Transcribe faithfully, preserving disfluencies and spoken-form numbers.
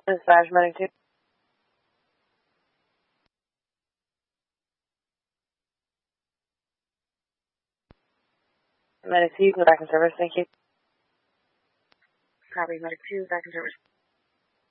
Dispatch, medic two. Medic two, go back in service, thank you. Copy, medic two, back in service.